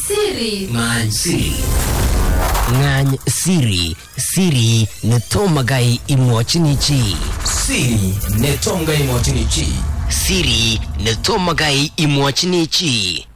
Siri. Ngany siri. Ngany siri. Siri netomagai imwochini chi. Siri netomagai imwochini chi. Siri netomagai imwochini chi.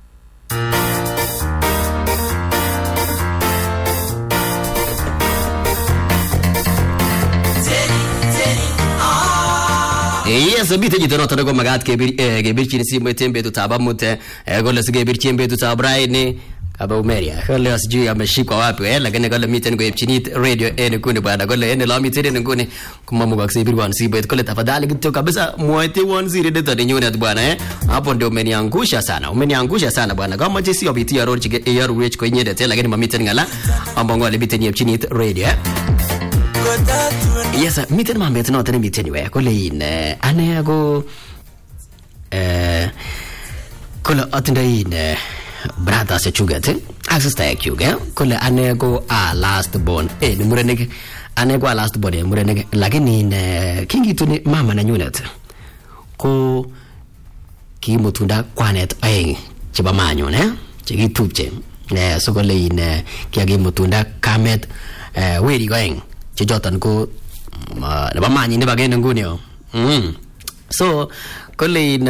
Yes, bite jitano tanago magat kebir chini simu tembe tutabamute gola sigebir chimbe tutabraini kaba umeria gola sijui ameshikwa wapi lakini gola miten go chini radio kuni bwana gola la miten kuni kuma mugak sibir wan sibu gola tafadhali kitu kabisa muite wan zire de tani nyone bwana hapo ndio umeniangusha sana bwana kama jinsi obitia road chige air reach ko nyede te lakini mamiten ngala ambongo ale biteni chini radio Yes, miten mambet no tani miten we ko lein ane ago kola atindain brada se chugate access ta kyuga kola ane ago last born ni murenek ane ago last born murenek lakini kingi tuni mama na nyunet ko ki mutunda kwanet aeng chiba manyo ne chigi tupche so ko lein kiagi mutunda kamet weri goeng jotan ko na bamanyi ne bagene ngunio so kole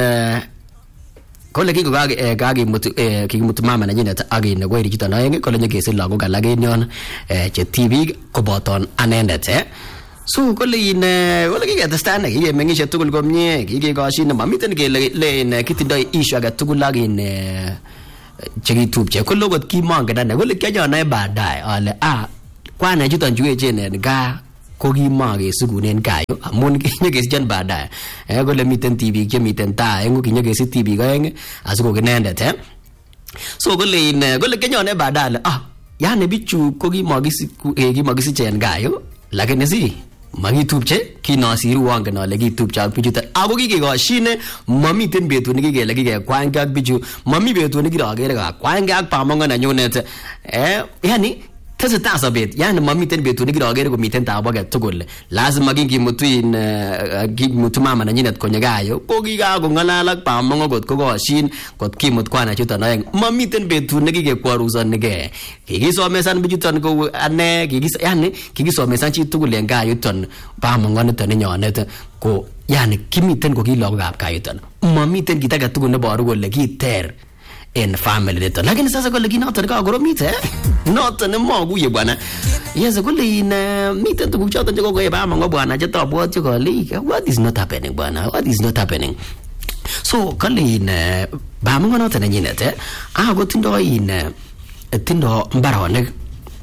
kiko gagi mutu mama na nyina agi na gweri jitana yenge kole nyege se lago galage nyon che tv ko boton anendet so kole kike understand kike mengisha tugul komnye kike gashi na mamiten ke le kitindoi issue aga tugul lagi ne chegi tupche ko logot ki manga na kole kya na baadaye ale kwana jutan juwe jene ga kogi mage sugunen kayo amun nyege jan baadaye gole miten tv ke miten ta engu kinyege si tv ga eng asuko genendet so gole kenyone baadaye yani bichu kogi mage si jen gayo lakini si magi tupche kinasiru wanga na legi tupcha bichuta ago gige go shine mamiten betu ni gige legi kwanga bichu mami betu ni gira ga kwanga pamonga na nyonet yani tese tasa bet yani mamiten betu ni gira ko miten ta baga tugul lazima gingi mutuin mutu mama na nyinet konyagayo kogi ga go ngalala pamonga got ko go shin got kimut kwana chuta na mamiten betu ni gige kwarusan nige gigi so mesan bichutan ko ane gigi yani gigi so mesan chi tugul engayo ton pamonga ne ton nyonet ko yani kimiten ko gilo gab kayutan mamiten gitaga tugul ne baru go legi ter in family leto lakini sasa kole kinata ka goromite not ne mogu ye bwana yes kole ina mite tu kuchota joko ko ba mango bwana jeta bot ko li what is not happening bwana what is not happening so kole ina ba mango not ne nyinete go tindo ina tindo mbarone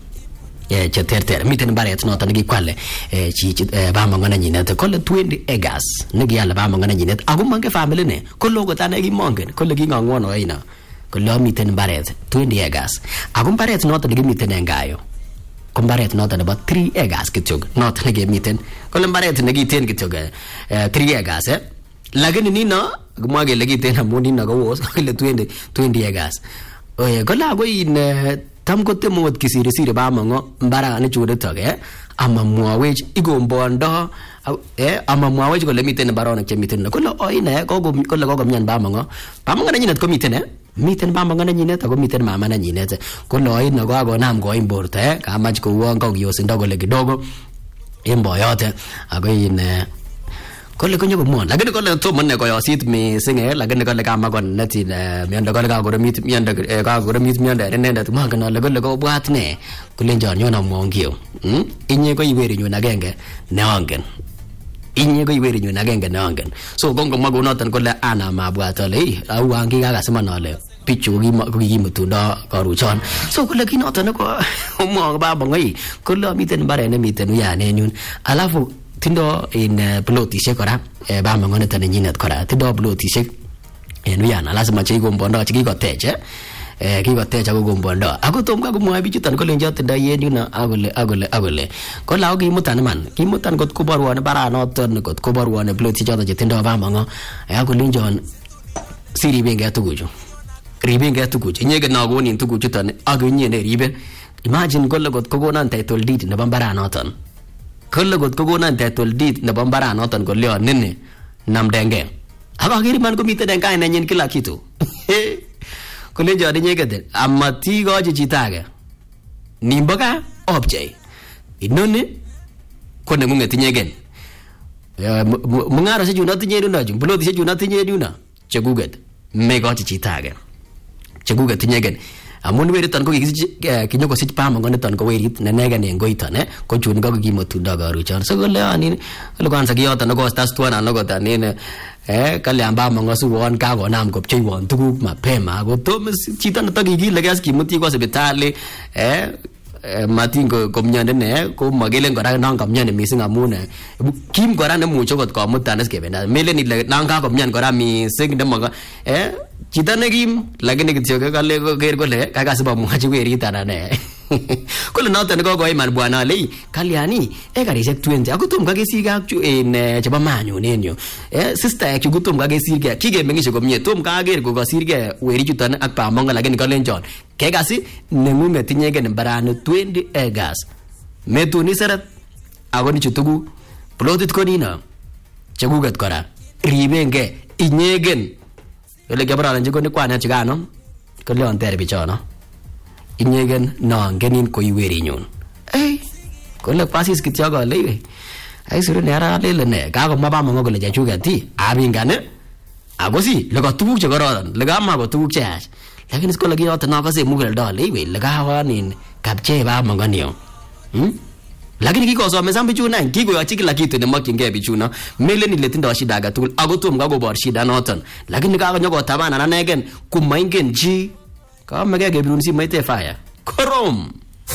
cheterter miten baret not ne gikwale chi ba mango ne nyinete kole 20 acres ne giala ba mango ne nyinete mange family ne kolo go tane gi mongen kole gi ngangono ina kolo miten baret 20 acres baret not ne miten engayo baret not about 3 acres kitog not ne miten kolo baret ne giten kitog 3 acres lakini nino gumage legiten amoni na go wos kole 20 acres kolo go in tam ko temot kisiri ba mango mbara ne chude toge ama muawech igombondo ama muawech kole miten barona che miten kolo oine ko myan ba mango na nyinet ko miten ba mango na nyinet ko miten mama na nyinet kolo oine go nam go imborte kamach ko won ko yosindo kole kidogo imboyote ago ine kole konyo mon lakini kole to monne ko yosit mi singe lakini kole kama kon nati miondo kole ka goromit miondo nendet magana kole ko bwat ne kule njon nyona mongio inye ko iweri nyuna genge ne ongen so gongo mago notan kole ana mabwat ale au angi ga sema nale pichu gi mutundo karuchon so kole kinotan ko mo ba bongai kole miten bare ne miten ya ne nyun alafu tindo in plotishek kora ba mangone tane nyinet kora tindo plotishek yana lazima chigo mbondo chikikoteche kikotecha ko gombondo ako tom ka kumwa bichutan kole njot tindo yenu na agole ko lawo kimutan man kimutan got kobarwone baranoton got kobarwone plot choto che tindo ba mango akole njon siri benga tuguju ribenga tuguju nyege na gonin tugujutan agunye ne ribe imagine kole got kogonan title deed na baranoton kole got kogonan title deed na baranoton ko leo nene namdenge akagiri man ko miten en kaine nyin kila kitu kolenjon inyeket amati gochi chito age nimbo gaa opchei inoni ko nengunget inyegen mung'arosiek chun atinye yuno chu plotisiek chun atinye yuno chekuket megochi chito age chekuket inyegen amun weriton ko kikisich kinyokosich pamongoniton ko werit nenegen en koiton ko chun ko kimotundo karuchon so kole anin kole kwanza kiyoton okostas tuan anokot anin kalyan pamongosuwon kakonam kopcheiwon tuguk mapema ako tom chito netokikilegei kimuti kwa sipitali matin ko mnyande ne ko magelen kora non kamnyane mising amun kim kora nemuche kot komutan skebenda melen ile non ka komnyan kora mising nemaga chito nekim lakini kityo kale ker kole kakasiba mwachi werit anan kole noton kokoiman bwana lei kalyani karisiek 20 akutum kakesirge ak chu en chebo manyun en yu sister ek kutum kakesirge kikemengishe komie tom kaker kokasirge werichuton ak pamongo lakini kalenjon kekasi nengunget inyegen mbarani 20 acres metuni seret ako ni chutugu plotit konino chekuket kora ribenge inyegen ole kebararanji koni kwana chikano koleon ter bichono inyegen nongenin ko iwerinyun kole pasis kityo kole ai siru ne ara lele ne kakomwa pamongo kole chechuketi abingane akosi leko tuguk chekororon lekama ko tuguk cheyach lakini sikola kiyoton akose muguleldo leiwe lekawanin kapchei pamongonio lakini kikosomesan bichuna kikoyochi kila kitu nemokyingei bichuna melen ile tindoi shida age tugul ako tom kakobor shida noton lakini kakonyokotabanan anegen komaingen chi kamege kebirun simoit fire korom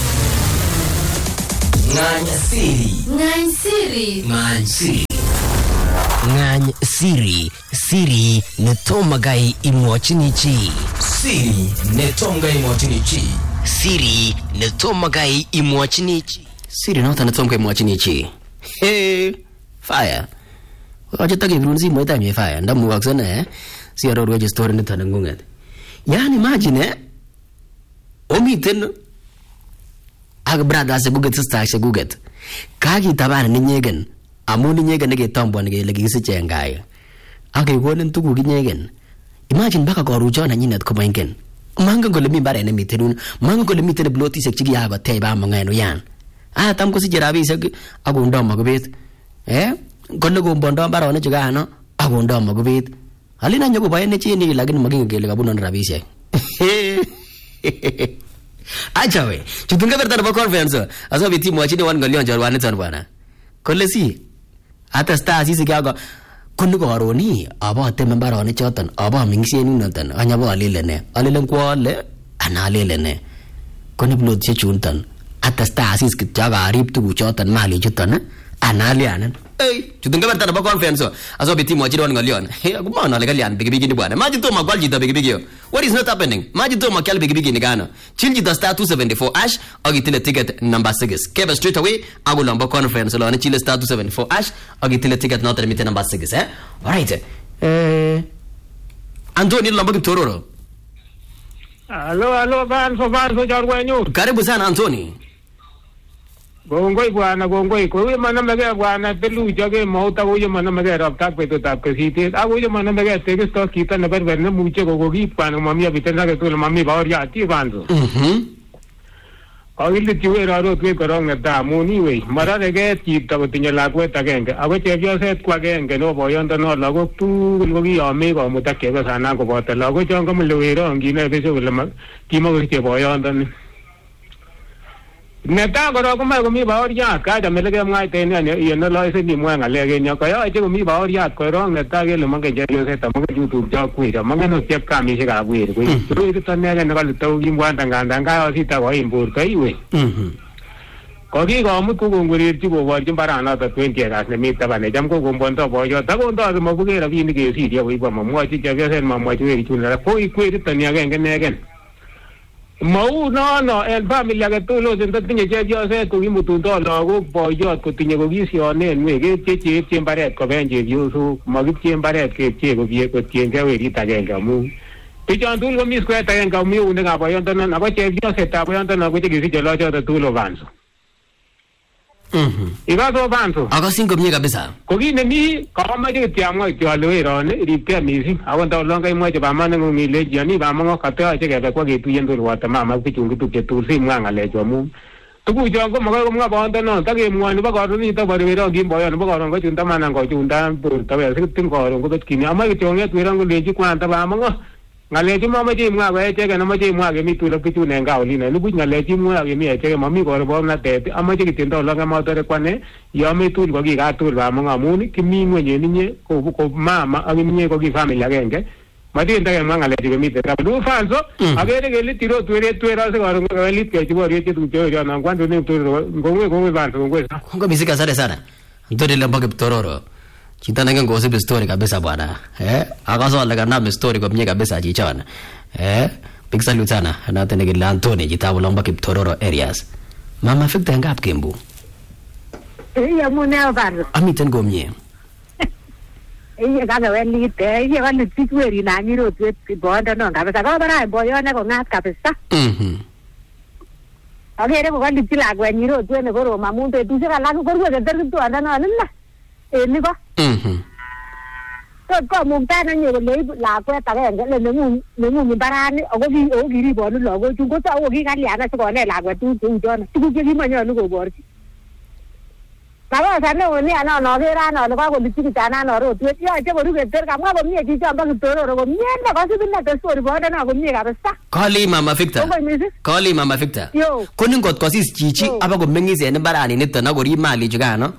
ng'any siri netomagai imwochini chi siri noton netom kemwochini chi fire kocheta kebirun simoit amye fire ndamukokse ne siarorwechi story niton nengunget yani imagine omiten ak brothers sekuket sisters sekuket kakitaban inyegen amun inyegen neketambwani kele kikisiche en gaa ak kekonin tuguk inyegen imagine baka koruchon nenyinet komoingen mangen kole mi mbaret nemiten yun mangen kole miten plotisiek chekiyakotech pamongen uyan tam kosiche rabisiek akondo mokubet kole kombondo mbaronik chukano akondo mokubet alina nyokoboen chini lakini makingen kele kabunon rabisiek achawe chutun keberta nebo conference asobit imwochini wan ngolion chorwaniton bwana kole si atesta asisi kyako koni koroni abateme mbaronik choton abameng'isien yunoton anyabo alele ne alelen kwole ana alele ne koni plotisiek chunton atesta asis kityo akarib tuguchoton mali chuton analianen chutun keberta nebo conference asobit imwochini wan ngolion kumon ale kalyan pikipiki ni bwana maji tomo kwal chito pikipiki what is not happening maji tomo kyal pikipiki ni gano chill chito star 274 ash ak itile ticket number 6 kebe straight away agulombo conference lone chill star 274 ash ak itile ticket noton mite number 6 alright Anthony lombo Kiptororo Hello Banso chorwenyu karibu sana Anthony Gongoi bwana gongoi kowe manamege bwana telucho ke mauta kowe manamege roptak betutab kesitet akowe manamege tekisto kita neberber nemuche kokokip bwana mami abitensa ketul mami baoriati Banso Akili tiwe rotwet korong netai amun iwe mararege chito kotinye lakwet agenge ako chepyoset ko agenge nebo boyondono lagok tugul ko kiyome komutak chepyosanan koboto lagok chon kamule werongine besho kole kimokosiche boyondoni netai korong komoe komi baoriat kachame lekemwaiten yen oloiseni mwa ng'alek en yo koyoche komi baoriat korong netai kele mongen chepyoset amongen chutupcho kweri amongen ot chepkamisiekab weri weriton inegen nekolitou kimbwanda ngandan kayosita koim borto iwe kokikomut kokongwererchi koborchi mbaranoto 20 acres nemi taban cham kokombwondo boyot akondoi kimabuke rabinik kesiryo koibwa mamwochi chepyoset mamwochi werichun koik weriton ni agenge negen mau nono en familia ketul ose tinye chepyoset kokimutundo lagok boyot kotinye kokisionen we kepcheche mbaret koben chepyosok makipche mbaret kepche kotiengei werit agenge amu bichon tugul komi square agenge amu eunekab boyondonon ako chepyosetab boyondonon ko chekisiche lochoto tugul Banso Ikaso Fanso. Akasin komie kabisa. Ko kit nemi kamache kityamwa ale werone ripkei mising. Ako ndolon kaimwache bamanengung ilechi yani bamango katayache kebe kwa ketuyen tugul koboto mama ak bichun kitupche tugul simwa ng'alechu amu tuguchon ko makoi komwa bondonon takemwoi nebo karon nito bore weron kimboyon nebo karon kochun tamanan kochundan borto wee sikitin karon kobet kini amoe kityo kong'et weron kolechi kwanta bamango ng'alechu mamache imwa ko echeken amache imwa kemi tugul ak bichun en gaa olino nibuch ng'alechu imwoe kemi echeken mami korobomnatet amache kityo ndolon kamotore kwane yome tugul ko kika tugul bamango amun kimi ng'weny en inye ko mama ak inye ko ki family agenge Matin takemwa ng'alechu kemiten kablu Fanso akere kele tiro tweret twero sikoron kewelit kechiborie chetupche yono kwandu ni kongwe Fanso kongwe Kongo mising asante sana. Mtoni ile mpaka Tororo. Chita nengen gossip story kabisa bwana. Akaso wale kanam story komie kabisa chichona. Big salute sana. Anate negele Anthony chita bulomba Tororo areas. Mama fikta ngap Kembu. Iya mune Fanso. Amiten komie. Iya kaga welit iya kan tikweri na ngiro twet bondo no kabisa ko bara boyone ko ngat kabisa. Agere ko kan ditila gwa ngiro twet ne ko mamun te tu se kala ko ko ke der tu ana no la. Ni ko. Ko mungta na nyego le la ko ta ga ngale ne mu barani ogo gi bono lo go tu ko ta ogo gi kali ana ko ne la gwa tu jona. Tu ke gi manyo no go borchi. Kalau sana ni anak orang orang ko litiki jana noro tu ya je baru geter kamu apa mie di jamba Tororo ko mie na kasi binna to story boda na ko mie kabisa Kali Mama Victor Kali Mama Victor Kunin kot kosis chichi apa ko mengisi ene barani nito na ko ri mali juga no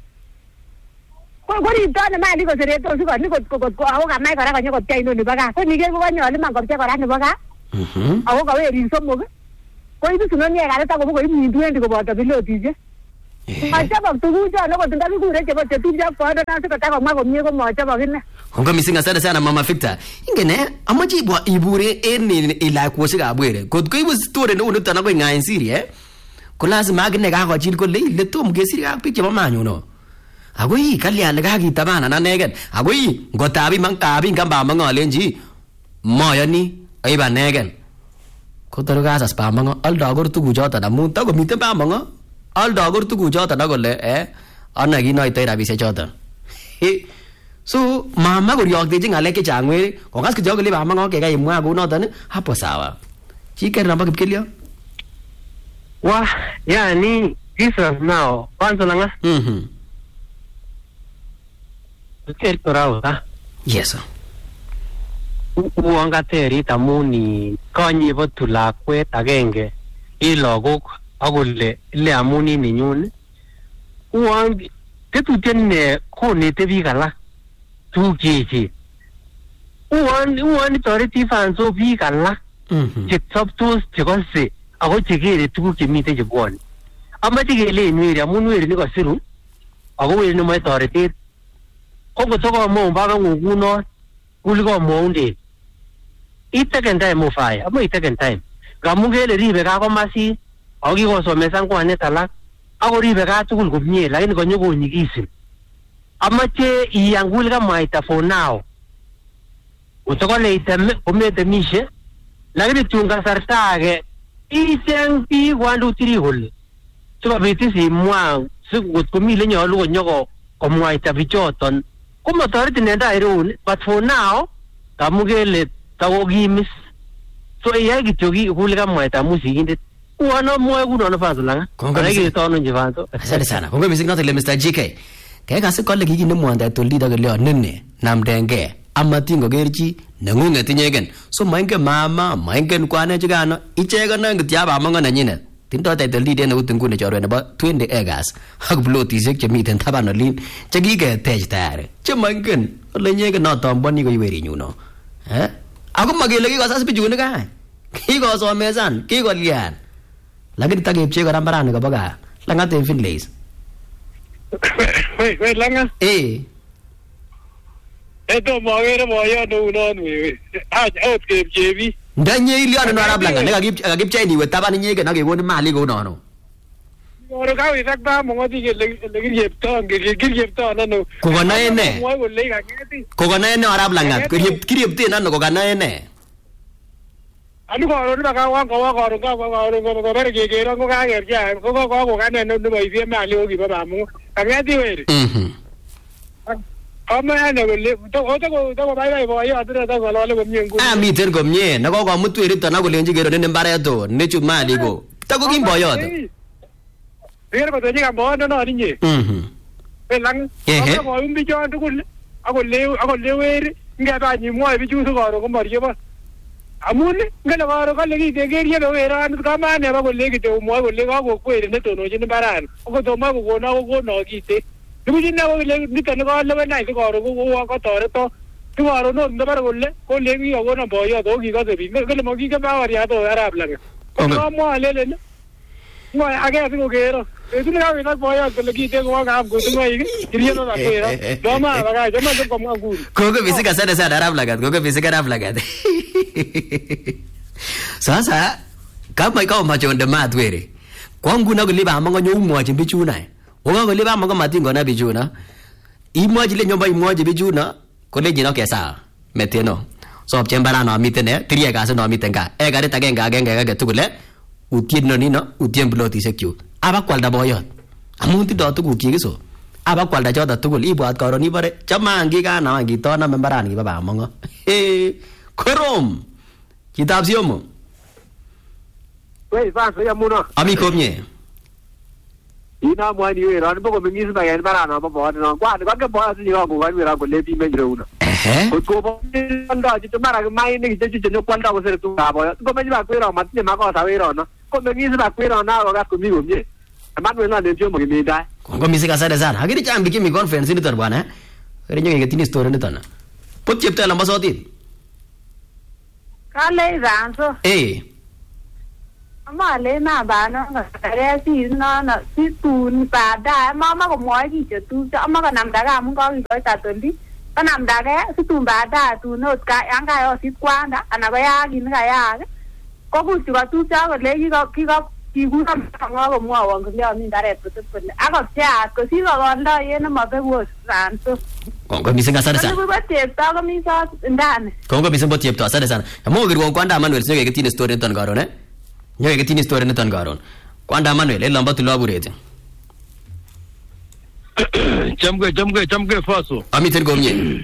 ko ri to na mali ko sere to ko ni ko ako ka mai kara ka nyoko tai no ni baga ko ni ke ko nyole man ko te kara ni baga ako ka we ri so mo ko ibu suno ni kara ta ko ko ni duende ko boda bilo tije Acha bak tugu ja no ko tindabi kure che ko tuja ko da na se ka ko ma ko mie ko mo acha bakina Kongo mising asante sana Mama Victor ingene amaji bwa ibure eni ila ko siga bwere ko ibu story no tana ko ngai siri ko lazima agne ka ko jil ko le tum ge siri ak piche mama nyuno agoi kalya le ka gitabana na negen agoi ngotabi mang tabi ngamba mangolenji moyoni ai ba negen ko toro ga sas pa mango alda gor tugu jota na mun ta ko mite pa mango Aldo agur tugu jota na gole ana gi noi tai rabi se jota so mama go yok de jing ale ke changwe ko gas ke jogli mama ngo ke ga imwa go no tan hapo sawa chiker na bakip kelio wah yani Jesus now kwanza langa kel torao ta yes uanga teri tamuni konyi botula kwet agenge ilogok agole le amuni ni nyun uang ketu tenne ko ne te bi kala tu ji uang tore ti Fanso bi kala je top tos je ko se ago je ge tu ki mi te je gon amma je ge le ni ya munu ni ko siru ago we no mai tore ti ko ko to ko mo ba ga ngu no kuli ko mo nde ita kan dai mo fai amma ita kan time ga mu ge le ri be ga ko masi Ogi ko somesan ko ane talak ako ribe ka tukul kumye lakini ko nyoko nyigisin amache iyangul ka maita for now utoko le iteme kumete mishe lakini tunga sartage iseng pi wandu tiri hol suka biti si mwa suku kumile nyolu ko nyoko ko maita bichoton kuma toriti nenda irun but for now kamugele tawo gimis so iya gitogi hulika maita musikinde Uano moe kuno na Fanso langa. Kongi tono nje Fanso. Asante sana. Kongo mising not le Mr. GK. Kaya kasi kolle kiki ne mwanda toldi daga leo nene namdenge. Amatingo gerchi nangunga tinyegen. So mainge mama, mainge nkwane chigano. Ichega na ngtiaba amanga na nyine. Tinto ta toldi de na utungune chorwe na ba 20 egas. Hak bloti sek chemiten tabano lin. Chagige tej tare. Chemangen. Ole nyege na tambani ko iweri nyuno. Ako magele ki kasas bijune ka. Ki ko so mesan, ki ko lian. Lakini takipche ko rambarani ko baga langat en Finlays wait langa eto magere moyo no non we out kepchebi ndanye iliano no arab langa nega gipche ni we tabani nyege na gekon mali ko no oro ka wi sakta mo ngoti ke le girjepto no ko gana ene ko gana ene arab langa ko girjepte nan ko gana ene Ani koron baka koron bare gegero ko kagerja ko kane no boisie mali o giba bamu kangati weri ama ne le to bai boyo adre to lole komye nguni miten komye na ko komut werito na kolenji gero ne mbareto ne chu mali ko tako kin boyot Yer ko to jiga bo no ninye pelang ko umbi jo tugul ako leweri ngaba ni mo bi ju so ko mariye ba amun ngala waro ka legi de gerie do eran ka mane ba ko legi de mo ko le ko kwere ne to no jin baran ko to ma ko na ko no kite du jin na ko le ni tan ko le na ko ro ko to to tu waro no nda bar ko le ko legi ko na boyo do ki ka de bi ngala mo ki ka ba wari to arab la ko mo le le mo age ko gero tu na na boyo ko legi de ko ka ko tu mai kiriye no da ko era do ma ba ga jama ko mo agul ko bisika sana arab lagat ko bisika arab lagat sasa kama ikawa machonde matwere kwangu na kuliba amango nyumwaje bichuna oga kuliba amango matingo na bichuna imwaje le nyomba imwaje bichuna kole jino kesa meteno so chembara no mitene triye ka so no mitenga e gare tagenga agenge tugule utien no nino utien bloti sekyu aba kwalda boyot amunti do tugu kigiso aba kwalda jota tugul ibwat koroni bare chamangi kana wangi tona membarani ki baba amango korom kitab siomo wei fa so ya muno ami komye ina mo ni we ran bo ko mingi sa yan bara no bo no kwa ni ka bo asi ni ko wan we ra ko le bi me jero una ko bo anda ji to mara mai ni ji ji no kwanda ko se tu ba bo ko me ba ko ra ma ti ma ko sa we ro no ko mingi sa ko ra na ro ga ko mi ko mi man we na le jo mo ni dai ko mi se ka sa sana hagiri chambi ki mi conference ni tar bwana re nyo ke tini story ni tana pot chepta lamba soti Kale ranso. Ama le na ba no re si no si tun pa da mama ko moi ki che tu ama ka nam da ga mun ko ki ko ta tondi. Ka nam da ga si tun ba da tu no ka ang ka o si kwanda ana ba ya gi na ya. Ko ku si ba tu cha ko le ki ku na ko mo wa ko le ni da re tu tu ne. Ako cha ko si ko nda ye na ma be wo ranso. Kongo misi ngasada sana. Ko ba te ta ko mi sa ndane. Kongo misi bo tiep to asada sana. Mo gir kwanda Manuel nyoge ketini story ton garon nyoge ketini story ton garon. Kwanda Manuel elamba tu laburete. Jamge faso. Amiten gomye.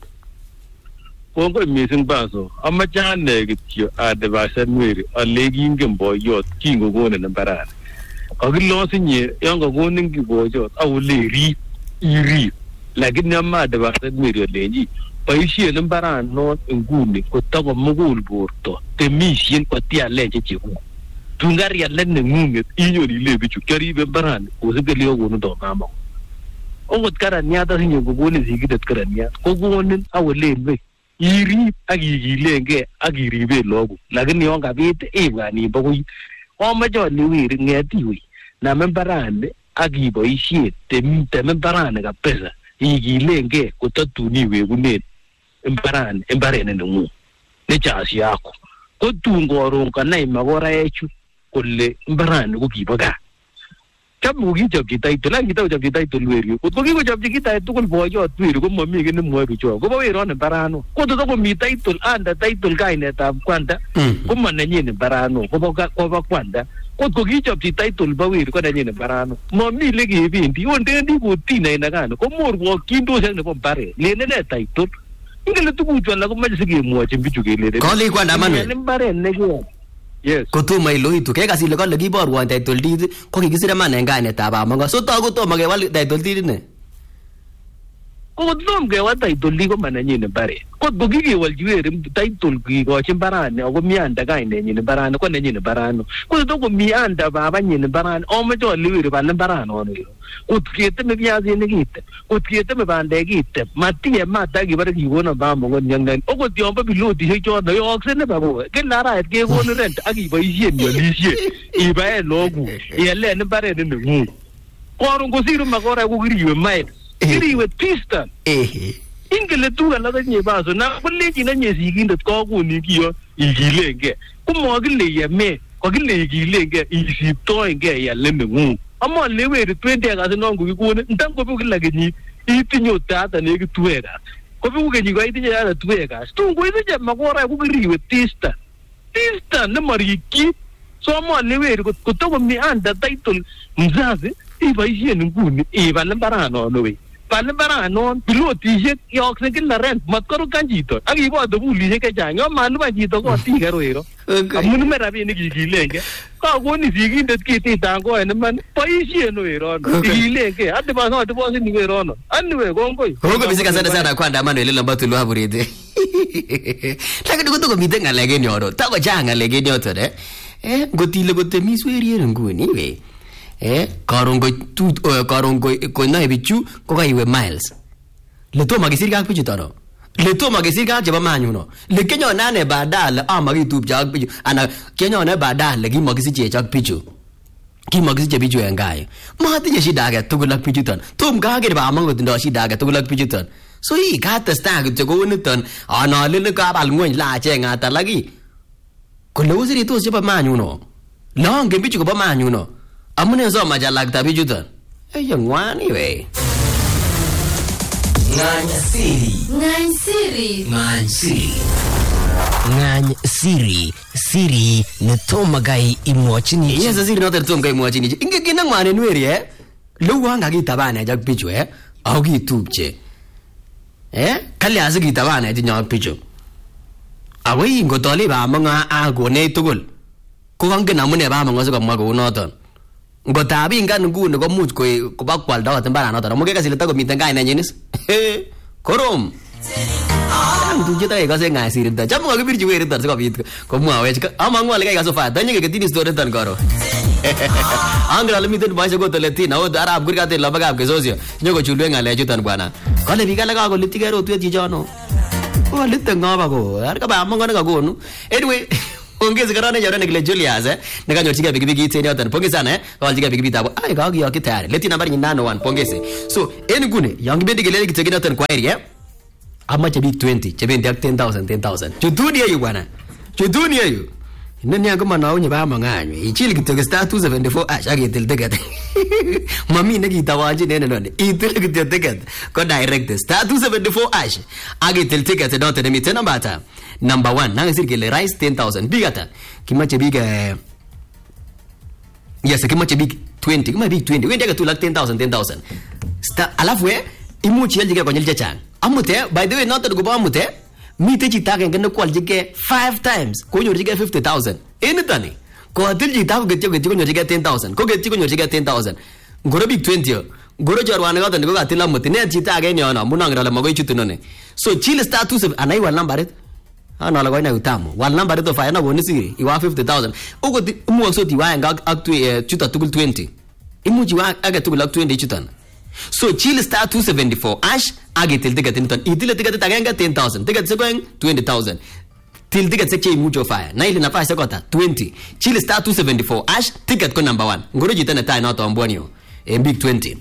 Kongo misi baso. Amma jane gitio ade basen mwiri alegi ngembo yot kingo gone na barana. Agilo sinye yanga gone ngibo yot awle iri lakini amma da ba ta mwiri lenji paishi nan bara no nguni ko ta ko mugul borto te mishin ko tia lenje chiku tungari ya lenne ngunge inyo ni lebi chu kari be baran ko se gele go no do mama o got kara nya ta sinyo go bone zigi det kara nya ko gonin awle be iri agi lenge agi be logo lakini yonga bite ibani bogo o ma jo ni wiri ngeti wi na membarane agi boishi te membarane ka pesa igilenge kutatuni we kunen embarene nungu nechasi yakho kodungoro kana imagora yechu kolle embarane kukibaga kamu gijabji title gijabji title weri ko gijabji title tukul boyo twiri ko mami ke mo bicho ko we ron embarano ko to ko mi title anda title kaine ta kwanda ko manenye embarano ko ba kwanda ko gijabji title ba weri ko nanye embarano mami legi bindi onde ndi butina ina kana ko mor wo kindo se ne bombare le ne title ingele tukuchwa la ko majisige mo chimbichu ke le ko li kwanda Manuel embare ne ko yes kotuma ilo itu ke kasile ko legi bor wan title deed ko kikisire mane ngane taba mongo so to ko to mage wal title deed ne ko dom ge wa title deed ko mananye ne bare ko bogigi wal jiwere title gi ko chimbarane ko mianda ga ne ne barane ko ne ne barano ko to ko mianda ba ba ne barane o me to liwere ba ne barano ne ko kiete me biazi ne gite ko kiete me bande gite matie mata gi bare gi wona ba mo nyangan o ko tiomba biloti he cho no yo ne ba bo ke lara et ge wona rent agi ba yien yo lisie I ba e logu e le ne bare ne ngu ko ron ko siru magora ko giriwe mai giriwe pista ingele tu ala nye baso na kuleji na nye sigindet ko kuni kiyo igilenge kumo gile ye me ko gile igilenge isipto nge ya lembe ngu amo lewe 20 ga no ngu ku ntan ko bu gila genyi itinyo tata ne ki tuega ko bu genyi ko itinyo ya tuega stungu ite magora ku giriwe tista sister nemariki somane weri kotokomi under title mzazi iboisien nguni ibal mbaranono we bal mbaranon pilotisiek yokse kila rent matkorukan chito ak ibote pulisiek chechang yo malupan chito kotikero wero amun me rabinik ikilenge kakoni sigindet kititango en iman boisien wero ikilenge atibasin werono anyway kongoi bisika sana kwanda mano ile lamba tulu haburite lakini kotokomite ngalek en yono takochang ngalek en yoto ngotile kotemis werien nguni we karon ko nae bichu ko kaiwe miles le to magisir ka bichu tano le to magisir ka cheba manyuno le kenyo nane badala amagitup jak bichu ana kenyo ne badala gi magisiche jak bichu ki magisiche bichu engaye matinye shida age tugul ak bichu tan tom ka ge ba amango tindo shida age tugul ak bichu tan so yi ka testa kityo ko niton ana le ka bal ngwen la chenga talagi ko le usiri to cheba manyuno longe bichu ko ba manyuno amune so majalak tabi jutan ayo ngwani we ngany siri ne tomagai imwachini yes siri no ter tomagai imwachini inge kina ngwane nweri luwanga gitabane jak bichu au gitupche kali azigi tabane tinyo bichu awi ngotoli ba manga agone tugul ko kangen amune ba manga so kamwa ko noton ngotabingan nguni komuch kobakwalda mbaranoto amu kekasile takomiten kainenyinis korom tuje ta ekase ngasirita chamo kakibirchi werita sikobit komwawech amangu ale kaikaso fa tanye keketini story tan koro angra le miten baisha ko toletina o arab kurkate labagab kesosio nyoko chulwe ngale chutan bwana kale bigala ka kolitikero tuye chichono o lite ngaba ko arka ba amangu ne kakonu anyway ongezi karane jarone kile Julius nekanyorchike pikipiki iteni yoton pongezi sana kawalchike pikipiki tabo ai kakiyoki tayari leti nambari ni 901 pongezi so en ngune yangibendi kelele kitokina yoton kwa area amache bik 20 chebendi ak 10000 chutuni yu bwana chutuni yu nani angoma naonye ba manganywe ichili kitoke star 274 ash agetil ticket mami nekitawaji nene none itil kityo ticket ko direct star 274 ash agetil ticket dot ne miten nambata number 1 nangisir kele rice 10000 bigata kimache big yes kimache big 20 kimache big 20 wende ka 10000 star alafu imuchi yaljike konyil chechang amute by the way noto go ba amute mite chita ke ngene kwaljike 5 times ko nyorjike 50000 enitani ko atil chita ko getyo nyorjike 10000 ko getyo nyorjike 10000 ngoro big 20 ngoro jarwane gato ndiko atila amute ne chita ke nyono munangira le magoi chutunone so chile star 27 anai wal number ana la goina utamu wal number to fa na bonisiri iwa 50000 ugo mu so ti wa nga ak chuta tugul 20 imuji wa aga tugul ak 20 chutan so chile star 274 ash agitil ticket niton itile ticket tagenge 10000 ticket sekoeng 20000 til ticket sekche mucho fire na ile nafasi sekota 20 chile star 274 ash ticket ko number 1 ngoro jitana tai na to ambonio big 20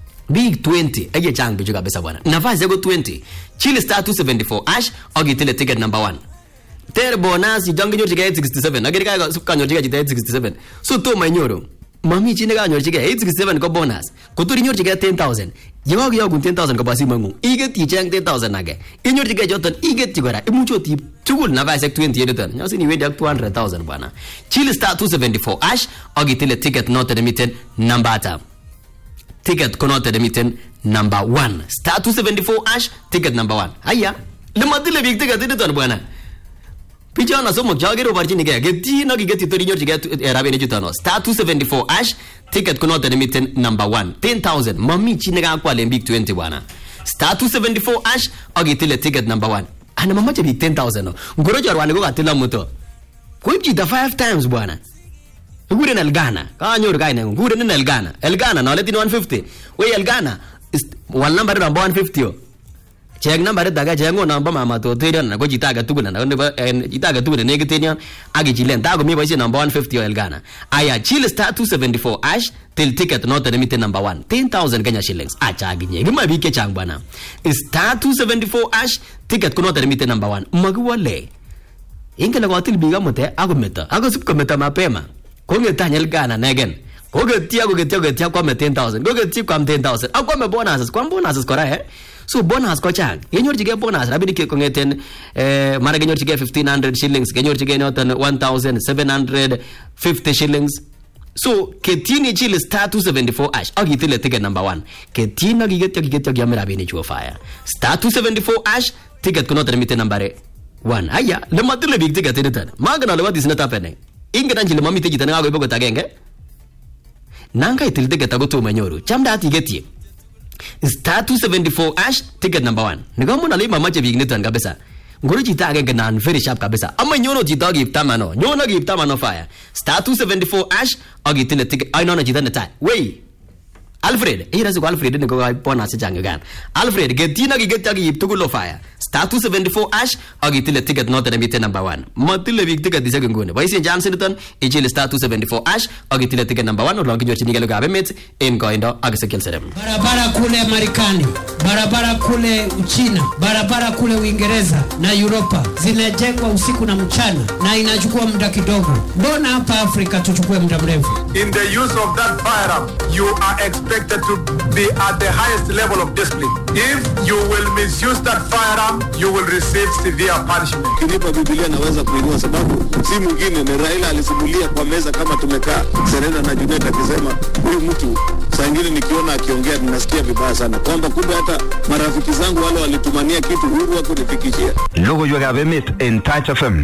ege chang bijo kabisa bwana nafasi seko 20 chile star 274 ash agitile ticket number 1 ter bonus idangi nyorjike 67 agirika ka nyorjike 67 so to manyoro mami chine ka nyorjike 87 ko bonus koturi nyorjike 10000 yewa kiyo kun 10000 ko basi mangu igeti chang 10000 age inyorjike joton igeti gora imucho ti tugul na base 20 yedotan nyasi ni wedi ak 200000 bwana chile star 274 ash agitile ticket not limited number ata ticket konote limited number 1 star 274 ash ticket number 1 haya lematile big ticket yedotan bwana Pichana somo jagero barjini ke geti na geti tori nyorji ke rabeni jutano star 274 ash ticket kono te limiten number 1 10000 mami chine ga kwa le big 20 bwana star 274 ash agitile ticket number 1 ana mama che big 10000 no ngoro jarwane go gatila moto ko ipjita 5 times bwana ngure na Elgana ka nyor ga ina ngure na Elgana na leti 150 we Elgana wal number 150 check number daga jengo number mama to terion na go jitaga tuguna na jitaga tuguna ne getenion agi chilen tago mi boise number 150 Elgana aya chile star 274 ash till ticket not limited number 1 10000 Kenya shillings acha ginye gima bike chang bwana star 274 ash ticket kuno limited number 1 magwale ingela go til biga mote agometa agosup kometa mapema kongetanya Elgana negen kogetia kwa 10000 kogetia kwa 10000 akwa bonus kwa rahe So bonus ko chang. Kenyorchige bonus rabinik kongeten mara kenyorchige 1500 shillings, kenyorchige noton 1750 shillings. So ketini chile star 274 ash agitile ticket number 1. Ketina gigetyo gyame rabinik chuo fire. Star 274 ash ticket kuno termite number 1. Aya le matule big ticket editan. Magana le what is not happening. Ingana chile mamite jitana ngago ibo gotagenge. Nanga itil ticket agoto manyoru. Chamda ati geti. Star 274 ash ticket number 1. Nigamu na lima mache big nitan kabisa. Ngoro jita agenge nan very sharp kabisa. Ama nyono jita give tamano. Nyono give tamano fire. Star 274 ash agitile ticket. I know na jita neta. Wey. Alfred, here is Alfred in go bonus jangan. Alfred, getina gigetya give to go fire. Star 274 ash agitile ticket not remite number 1. Matile big ticket disagen gone. Why say James Newton? Ejil star 274 ash agitile ticket number 1 log your chinigalo gabemet in goindo agasekel serem. Barabara kule Marekani, barabara kule Uchina, barabara kule Uingereza na Europa zinajengwa usiku na mchana na inachukua muda kidogo. Mbona hapa Afrika tuchukue muda mrefu? In the use of that firearm, you are expected to be at the highest level of discipline. If you will misuse that firearm, you will receive severe punishment. Kinipa Biblia naweza kuinua sababu si mwingine ni Raila alisimulia kwa meza kama tumekaa Serena na Junet akisema huyu mtu saa nyingine nikiona akiongea ninasikia vibaya sana kwamba kumbe hata marafiki zangu wale walitumania kitu huru wako nifikishia. Logo yuagabe mit in Touch FM.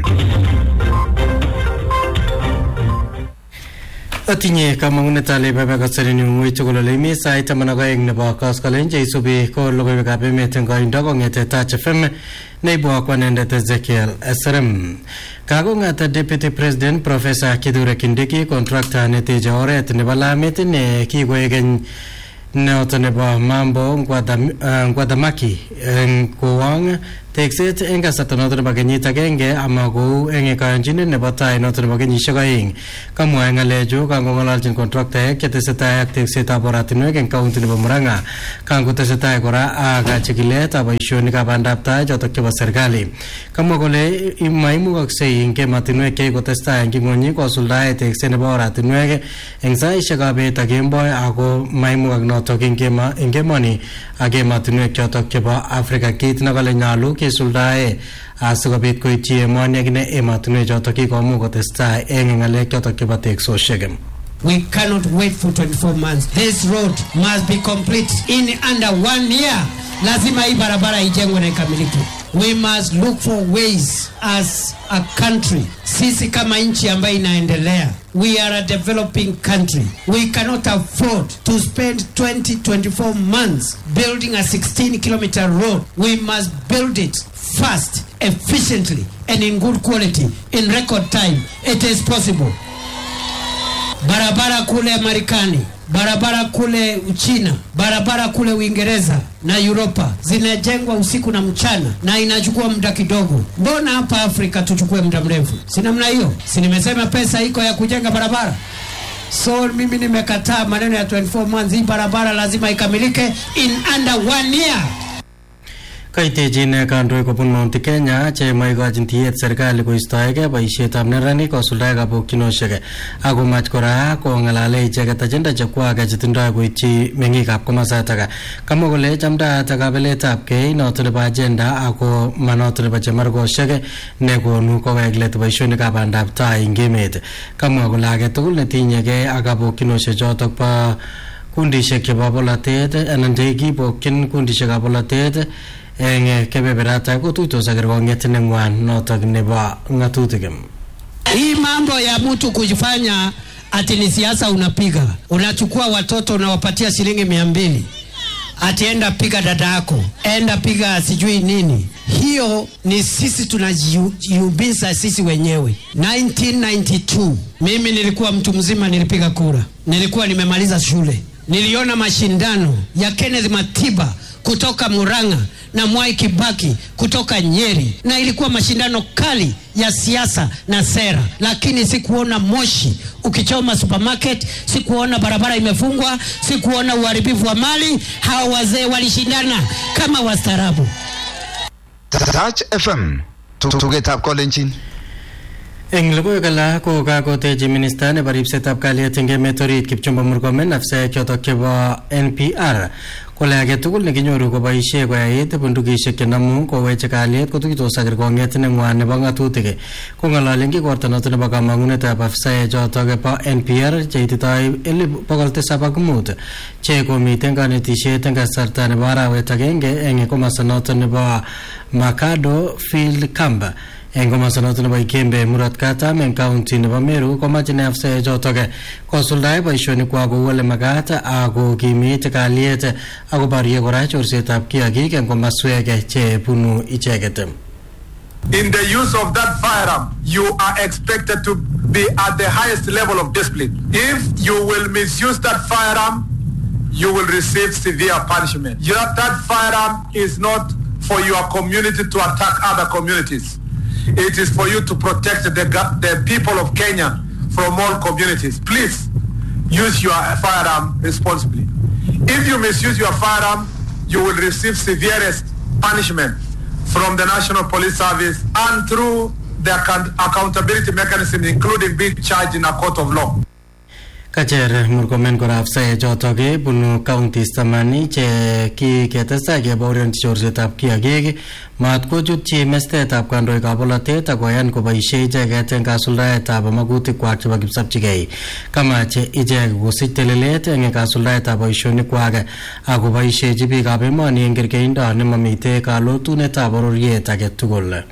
Atinye kamangunet ale babakatsareni ngwichugolole mi sait amanagoeng nebo koskolenje isubi ko logoiwekab emet eng koindo kongete Touch FM neibu akwanendet Ezekiel SRM. Kakong'at Deputy President Professor Kithure Kindiki contractor neteche oret nebo lamit ne kikoekeny noto nebo Mambo Ngwadamaki eng Kowong tekset eng kasarta noto nebo kenyit agenge ama kou eng kayonchinet nebo tai noto nebo kenyisiek oeng. Kamwa ng'alechu kangong'ololjin contractor chetesetai ak teksetab oratinwek eng county nebo Murang'a kangotesetai kora ak chikiletab boisionikab bandab tai chotok chebo serikali. Kamwa kole maimukoksei eng ematinwek chekikotestai eng ing'ony kosuldae tekset nebo oratinwek eng saisiekab bet ak kemboi ako maimukak notok eng emoni ak ematinwek chotok chebo Afrika. Kit nekale nyalu kesuldae asikobit koityi emoni akine ematinwek chotok kikomuch kotestai eng ng'alek chotok chebo teksosiek. We cannot wait for 24 months. This road must be complete in under 1 year. Lazima hii barabara ijengwe na ikamilike. We must look for ways as a country. Sisi kama nchi ambayo inaendelea. We are a developing country. We cannot afford to spend 24 months building a 16-kilometer road. We must build it fast, efficiently, and in good quality, in record time. It is possible. Barabara kule Marekani, barabara kule Uchina, barabara kule Uingereza na Europa zinajengwa usiku na mchana na inachukua muda kidogo. Mbona hapa Afrika tuchukue muda mrefu? Si namna hiyo? Si nimesema pesa iko ya kujenga barabara? So mimi nimekataa maneno ya 24 months. Hii barabara lazima ikamilike in under 1 year. Kaitechin kandoik kobun Mount Kenya che maikochin tiyet serikali koistoegei boisietab neranik kosuldae kabokchinoshek akomach kora kong'alale icheket agenda chekwak chetindoi koityi meng'ikab komasatak. Kamwa kole chamdaat kabeletab kei noto nebo agenda ako manoto nebo chemarkoshek nekonu kowek let boisionikab bandab tai eng emet. Kamwa kole age tugul netinyegei ak kabokchinoshek chotok bo kundishek chebo bolatet anan chekibokyin kundishekab bolatet eng kebeberata kotuitos ak kerkong'et neng'wan notok nebo ng'atutik. Hii mambo ya mtu kujifanya ati ni siasa unapiga. Unachukua watoto unawapatia shilingi 200. Ati enda piga dada yako. Enda piga sijui nini. Hiyo ni sisi tunajiubiza sisi wenyewe. 1992 mimi nilikuwa mtu mzima, nilipiga kura. Nilikuwa nimemaliza shule. Niliona mashindano ya Kenneth Matiba kutoka Murang'a na Mwai Kibaki kutoka Nyeri, na ilikuwa mashindano kali ya siasa na sera, lakini sikuona moshi ukichoma supermarket, sikuona barabara imefungwa, sikuona uharibifu wa mali. Hao wazee walishindana kama wastaarabu. Touch FM tugetab kolenjin. Eng logoiwek alak ko kakotechi minista nebo ripsetab kalyet eng emet orit Kipchumba Murkomen afisek chotok chebo NPR kole age tugul nekinyoru koboisie koyait bundukisiek chenamu koweche kalyet kotuitos ak kerkong'et neng'wan nebo ng'atutik kong'ololen kikorto noto nebo kamang'unetab afisaek chotok bo NPR cheititoi 705 che komiten kanetisiet eng kasarta nebo arawet agenge eng komosta noto nebo Makado Field Camp eng komosta noto nebo Ikembe Murot Katam eng county nebo Meru komache ne afisaek chotok kosuldae boisionikwak kou ole makat ako kimit kalyet ako barie kora chorsetab kiagik eng komaswek che bunu icheket. In the use of that firearm, you are expected to be at the highest level of discipline. If you will misuse that firearm, you will receive severe punishment. That firearm is not for your community to attack other communities. It is for you to protect the people of Kenya from all communities. Please use your firearm responsibly. If you misuse your firearm, you will receive severest punishment from the National Police Service and through the accountability mechanism, including being charged in a court of law. Kacher Murkomen kora afisaek chotok bunu counties tamani che kiketestai kebaurian chorsetab kiagik mat kochutchi mestetab kandoikab bolotet akoyan koboisie icheket eng kasuldaetab magutikwak chebo kipsabchigei kamache ichek kosich telelet eng kasuldaetab boisionikwak akoboisiechi biikab emoni eng kerkeindo nemamite kalotunetab bororiet age tugul.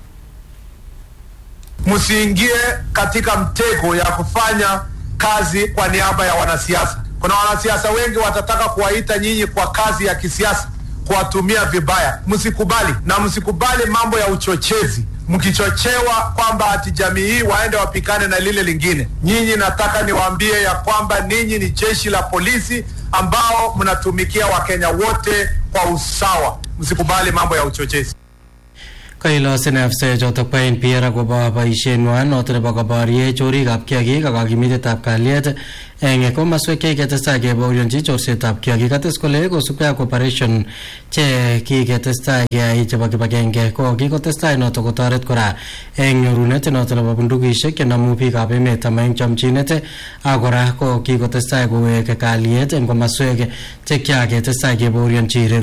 Msiingie katika mtego ya kufanya kazi kwa niaba ya wanasiasa. Kuna wanasiasa wengi watataka kuwaita nyinyi kwa kazi ya kisiasa, kuwatumia vibaya. Msikubali, na msikubali mambo ya uchochezi. Mkichochewa kwamba ati jamii hii waende wapikane na lile lingine. Nyinyi nataka niwaambie ya kwamba ninyi ni jeshi la polisi ambao mnatumikia Wakenya wote kwa usawa. Msikubali mambo ya uchochezi. Kailosen afisaek chotok bo NPR akobo boisienywai noto nebo koborie chorikab kiagik ak kakimitetab kalyet eng komaswek chekiketestai kebaorionchi chorsetab kiagik. Kates kole kosubkei ak operation che kiketestai keyai chebo kibagenge ko kikotestai noto kotoret kora eng nyorunet noto nebo bundukisiek chenamu biikab emet ama eng chomchinet ak kora ko kikotestai kowek kalyet eng komaswek chekiaketestai kebaorionchi